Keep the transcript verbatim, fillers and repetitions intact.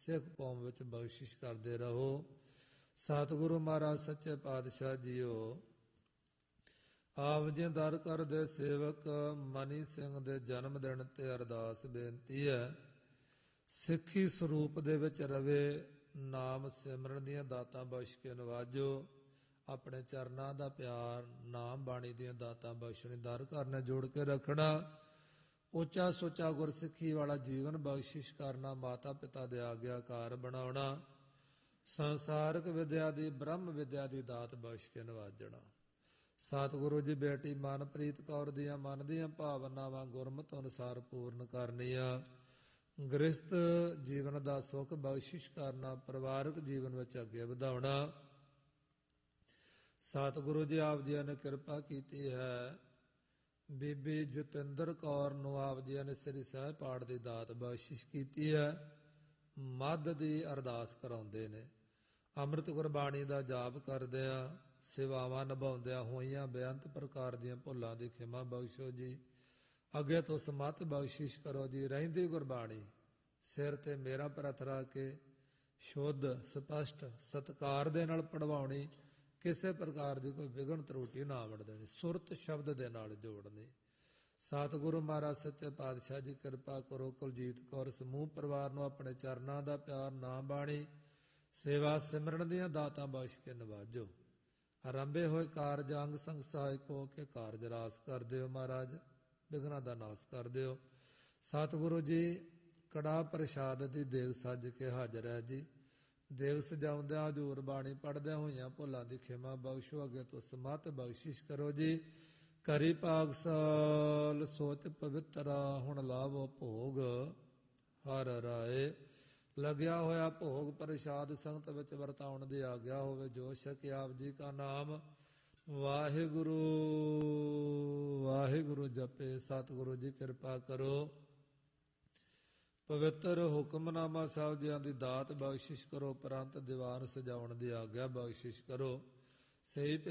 ਸਿੱਖ ਕੌਮ ਵਿੱਚ ਬਖਸ਼ਿਸ਼ ਕਰਦੇ ਰਹੋ। ਸਤਿਗੁਰੂ ਮਹਾਰਾਜ ਸੱਚੇ ਪਾਤਸ਼ਾਹ ਜੀਓ, ਆਪ ਜੀ ਦਰ ਕਰਦੇ ਸੇਵਕ ਮਨੀ ਸਿੰਘ ਦੇ ਜਨਮ ਦਿਨ ਤੇ ਅਰਦਾਸ ਬੇਨਤੀ ਹੈ, ਸਿੱਖੀ ਸਰੂਪ ਦੇ ਵਿੱਚ ਰਵੇ, ਨਾਮ ਸਿਮਰਨ ਦੀਆਂ ਦਾਤਾਂ ਬਖਸ਼ ਕੇ ਨਵਾਜੋ। ਆਪਣੇ ਚਰਨਾਂ ਦਾ ਪਿਆਰ, ਨਾਮ ਬਾਣੀ ਦੀਆਂ ਦਾਤਾਂ ਬਖਸ਼ਣੀ, ਦਰ ਕਰਨਾ, ਜੋੜ ਕੇ ਰੱਖਣਾ, ਉੱਚਾ ਸੁੱਚਾ ਗੁਰਸਿੱਖੀ ਵਾਲਾ ਜੀਵਨ ਬਖਸ਼ਿਸ਼ ਕਰਨਾ, ਮਾਤਾ ਪਿਤਾ ਦੇ ਆਗਿਆਕਾਰ ਬਣਾਉਣਾ, ਸੰਸਾਰਕ ਵਿਦਿਆ ਦੀ, ਬ੍ਰਹਮ ਵਿਦਿਆ ਦੀ ਦਾਤ ਬਖਸ਼ ਕੇ ਨਵਾਜਣਾ। ਸਤਿਗੁਰੂ ਜੀ ਬੇਟੀ ਮਨਪ੍ਰੀਤ ਕੌਰ ਦੀਆਂ ਮਨ ਦੀਆਂ ਭਾਵਨਾਵਾਂ ਗੁਰਮਤਿ ਅਨੁਸਾਰ ਪੂਰਨ ਕਰਨੀਆਂ, ਗ੍ਰਸਤ ਜੀਵਨ ਦਾ ਸੁੱਖ ਬਖਸ਼ਿਸ਼ ਕਰਨਾ, ਪਰਿਵਾਰਕ ਜੀਵਨ ਵਿੱਚ ਅੱਗੇ ਵਧਾਉਣਾ। ਸਤਿਗੁਰੂ ਜੀ ਆਪ ਜੀ ਨੇ ਕਿਰਪਾ ਕੀਤੀ ਹੈ, ਬੀਬੀ ਜਤਿੰਦਰ ਕੌਰ ਨੂੰ ਆਪ ਜੀ ਨੇ ਸ੍ਰੀ ਸਹਿਜ ਪਾਠ ਦੀ ਦਾਤ ਬਖਸ਼ਿਸ਼ ਕੀਤੀ ਹੈ, ਮੱਧ ਦੀ ਅਰਦਾਸ ਕਰਾਉਂਦੇ ਨੇ। ਅੰਮ੍ਰਿਤ ਗੁਰਬਾਣੀ ਦਾ ਜਾਪ ਕਰਦਿਆਂ, ਸੇਵਾਵਾਂ ਨਿਭਾਉਂਦਿਆਂ ਹੋਈਆਂ ਬੇਅੰਤ ਪ੍ਰਕਾਰ ਦੀਆਂ ਭੁੱਲਾਂ ਦੀ ਖਿਮਾ ਬਖਸ਼ੋ ਜੀ। ਅੱਗੇ ਤੋਂ ਸਮੱਤ ਬਖਸ਼ਿਸ਼ ਕਰੋ ਜੀ। ਰਹਿੰਦੀ ਗੁਰਬਾਣੀ ਸਿਰ ਤੇ ਮੇਰਾ ਪ੍ਰਥ ਰੱਖ ਕੇ ਸ਼ੁੱਧ ਸਪਸ਼ਟ ਸਤਿਕਾਰ ਦੇ ਨਾਲ ਪੜਵਾਉਣੀ, ਕਿਸੇ ਪ੍ਰਕਾਰ ਦੀ ਕੋਈ ਵਿਘਨ ਤਰੁਟੀ ਨਾ ਆਵਣ ਦੇਣੀ, ਸੁਰਤ ਸ਼ਬਦ ਦੇ ਨਾਲ ਜੋੜਨੀ। ਸਤਿਗੁਰੂ ਮਹਾਰਾਜ ਸੱਚੇ ਪਾਤਸ਼ਾਹ ਜੀ ਕਿਰਪਾ ਕਰੋ, ਕੁਲਜੀਤ ਕੌਰ ਸਮੂਹ ਪਰਿਵਾਰ ਨੂੰ ਆਪਣੇ ਚਰਨਾਂ ਦਾ ਪਿਆਰ, ਨਾਮ ਬਾਣੀ, ਸੇਵਾ ਸਿਮਰਨ ਦੀਆਂ ਦਾਤਾਂ ਬਖਸ਼ ਕੇ ਨਵਾਜੋ। ਆਰੰਭੇ ਹੋਏ ਕਾਰਜ ਅੰਗ ਸੰਗ ਸਹਾਇਕ ਹੋ ਕੇ ਕਾਰਜ ਰਾਸ ਕਰ ਦਿਓ ਮਹਾਰਾਜ, ਵਿਘਨਾਂ ਦਾ ਨਾਸ ਕਰ ਦਿਓ। ਸਤਿਗੁਰੂ ਜੀ ਕੜਾ ਪ੍ਰਸ਼ਾਦ ਦੀ ਦੇਗ ਸੱਜ ਕੇ ਹਾਜ਼ਰ ਹੈ ਜੀ। ਦੇਗ ਸਜਾਉਂਦਿਆਂ ਹਜ਼ੂਰ ਬਾਣੀ ਪੜ੍ਹਦਿਆਂ ਹੋਈਆਂ ਭੁੱਲਾਂ ਦੀ ਖਿਮਾ ਬਖਸ਼ੋ, ਅੱਗੇ ਤੋਂ ਸਮੱਤ ਬਖਸ਼ਿਸ਼ ਕਰੋ ਜੀ। ਕਰੀ ਪਾਕਸਾਲ ਸੋਚ ਪਵਿੱਤਰਾ, ਹੁਣ ਲਾਵੋ ਭੋਗ ਹਰ ਰਾਏ। ਲੱਗਿਆ ਹੋਇਆ ਭੋਗ ਪ੍ਰਸ਼ਾਦ ਸੰਗਤ ਵਿੱਚ ਵਰਤਾਉਣ ਦੀ ਆਗਿਆ ਹੋਵੇ। ਜੋ ਛਕੇ ਆਪ ਜੀ ਕਾ ਨਾਮ ਵਾਹਿਗੁਰੂ ਵਾਹਿਗੁਰੂ ਜਪੇ। ਸਤਿਗੁਰੂ ਜੀ ਕਿਰਪਾ ਕਰੋ, ਪਵਿੱਤਰ ਹੁਕਮਨਾਮਾ ਸਾਹਿਬ ਜੀਆਂ ਦੀ ਦਾਤ ਬਖਸ਼ਿਸ਼ ਕਰੋ, ਉਪਰੰਤ ਦੀਵਾਨ ਸਜਾਉਣ ਦੀ ਆਗਿਆ ਬਖਸ਼ਿਸ਼ ਕਰੋ। ਸਹੀ